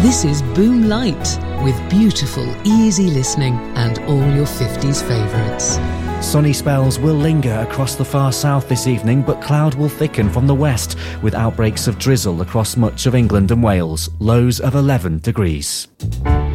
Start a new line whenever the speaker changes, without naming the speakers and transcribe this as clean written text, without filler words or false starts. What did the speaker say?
This is Boom Light, with beautiful, easy listening and all your 50s favourites.
Sunny spells will linger across the far south this evening, but cloud will thicken from the west, with outbreaks of drizzle across much of England and Wales, lows of 11 degrees.